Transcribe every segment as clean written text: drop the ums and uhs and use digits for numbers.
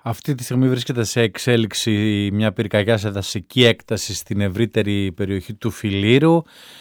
Αυτή τη στιγμή βρίσκεται σε εξέλιξη μια πυρκαγιά σε δασική έκταση στην ευρύτερη περιοχή του Φιλήρου.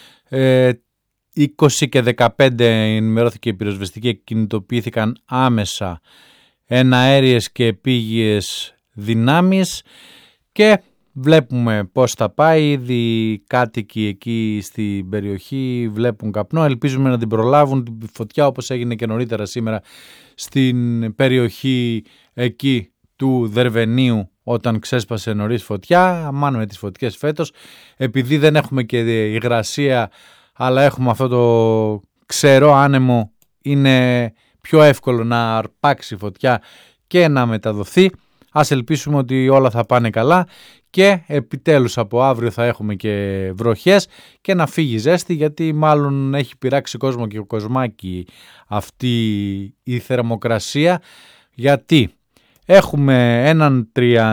20 και 15 ενημερώθηκε η πυροσβεστική και κινητοποιήθηκαν άμεσα εναέριες και επίγειες δυνάμεις και βλέπουμε πώς θα πάει. Ήδη οι κάτοικοι εκεί στην περιοχή βλέπουν καπνό. Ελπίζουμε να την προλάβουν την φωτιά, όπως έγινε και νωρίτερα σήμερα στην περιοχή εκεί του Δερβενίου όταν ξέσπασε νωρίς φωτιά. Αμάνουμε τις φωτιές φέτος, επειδή δεν έχουμε και υγρασία αλλά έχουμε αυτό το ξερό άνεμο, είναι πιο εύκολο να αρπάξει φωτιά και να μεταδοθεί. Ας ελπίσουμε ότι όλα θα πάνε καλά και επιτέλους από αύριο θα έχουμε και βροχές και να φύγει ζέστη, γιατί μάλλον έχει πειράξει κόσμο και κοσμάκι αυτή η θερμοκρασία, γιατί έχουμε έναν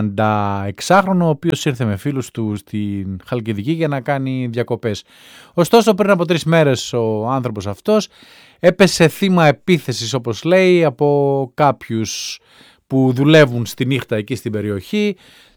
36χρονο ο οποίος ήρθε με φίλους του στην Χαλκιδική για να κάνει διακοπές. Ωστόσο πριν από 3 μέρες ο άνθρωπος αυτός έπεσε θύμα επίθεσης, όπως λέει, από κάποιους που δουλεύουν στη νύχτα εκεί στην περιοχή.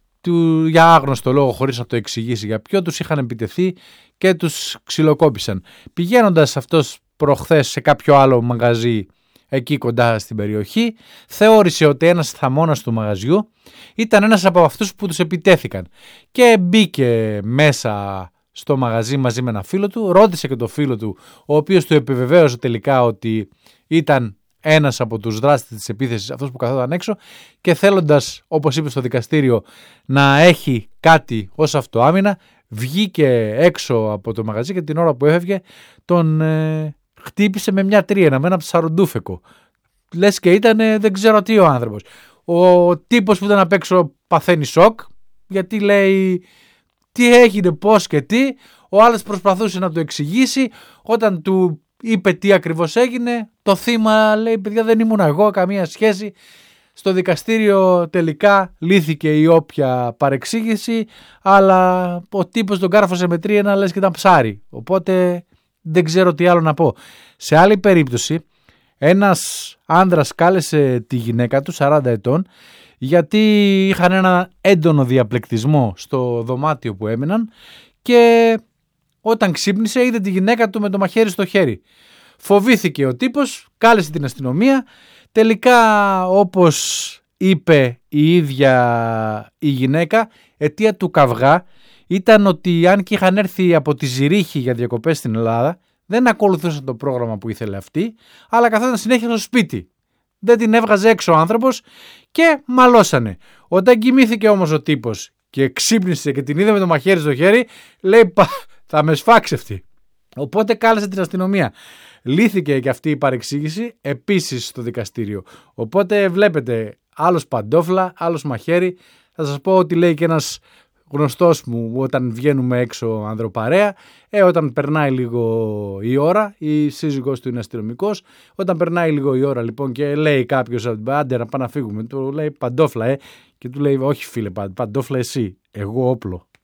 Για άγνωστο λόγο, χωρίς να το εξηγήσει για ποιο, τους είχαν επιτεθεί και τους ξυλοκόπησαν. Πηγαίνοντας αυτός προχθές σε κάποιο άλλο μαγαζί εκεί κοντά στην περιοχή, θεώρησε ότι ένας θαμώνας του μαγαζιού ήταν ένας από αυτούς που τους επιτέθηκαν και μπήκε μέσα στο μαγαζί μαζί με ένα φίλο του, ρώτησε και το φίλο του, ο οποίος του επιβεβαίωσε τελικά ότι ήταν ένας από τους δράστες της επίθεσης, αυτός που καθόταν έξω, και θέλοντας, όπως είπε στο δικαστήριο, να έχει κάτι ως αυτοάμυνα, βγήκε έξω από το μαγαζί και την ώρα που έφευγε τον χτύπησε με μια τρίαινα, με ένα ψαροντούφεκο. Λες και ήταν δεν ξέρω τι ο άνθρωπος. Ο τύπος που ήταν απ' έξω παθαίνει σοκ, γιατί λέει τι έγινε, πώς και τι. Ο άλλος προσπαθούσε να το εξηγήσει. Όταν του είπε τι ακριβώς έγινε, το θύμα λέει παιδιά δεν ήμουν εγώ, καμία σχέση. Στο δικαστήριο τελικά λύθηκε η όποια παρεξήγηση, αλλά ο τύπος τον κάρφωσε με τρίαινα, λες και ήταν ψάρι. Οπότε δεν ξέρω τι άλλο να πω. Σε άλλη περίπτωση, ένας άνδρας κάλεσε τη γυναίκα του 40 ετών γιατί είχαν ένα έντονο διαπλεκτισμό στο δωμάτιο που έμεναν και όταν ξύπνησε είδε τη γυναίκα του με το μαχαίρι στο χέρι. Φοβήθηκε ο τύπος, κάλεσε την αστυνομία. Τελικά, όπως είπε η ίδια η γυναίκα, αιτία του καυγά ήταν ότι αν και είχαν έρθει από τη Ζηρίχη για διακοπές στην Ελλάδα, δεν ακολουθούσαν το πρόγραμμα που ήθελε αυτή, αλλά καθόταν συνέχεια στο σπίτι. Δεν την έβγαζε έξω ο άνθρωπος και μαλώσανε. Όταν κοιμήθηκε όμως ο τύπος και ξύπνησε και την είδε με το μαχαίρι στο χέρι, λέει θα με σφάξει αυτή. Οπότε κάλεσε την αστυνομία. Λύθηκε και αυτή η παρεξήγηση επίσης στο δικαστήριο. Οπότε βλέπετε, άλλος παντόφλα, άλλος μαχαίρι. Θα σας πω ότι λέει και ένας γνωστός μου όταν βγαίνουμε έξω ανδροπαρέα, όταν περνάει λίγο η ώρα, η σύζυγός του είναι αστυνομικός, όταν περνάει λίγο η ώρα λοιπόν και λέει κάποιος άντε να πάμε να φύγουμε, του λέει παντόφλα και του λέει όχι φίλε παντόφλα εσύ, εγώ όπλο.